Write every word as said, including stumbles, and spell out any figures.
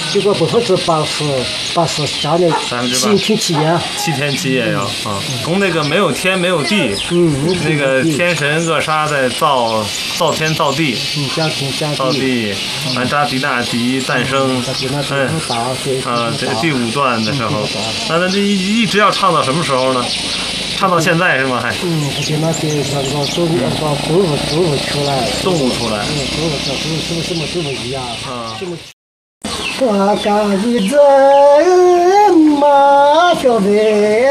结果百分之八十八十下来七天七夜， 七天七夜呀啊！供那个没有天没有地， 嗯， 那个天神厄沙在造造天造地， 嗯，加天加造地，完扎迪纳迪诞生，嗯啊，这第五段的时候，那那这一一直要唱到什么时候呢？唱到现在是吗？还？ 嗯，他就那些像这个动物，把动物动物出来， 动物出来， 嗯，动物这动物什么什么什么一样啊。 我干一阵马小妹。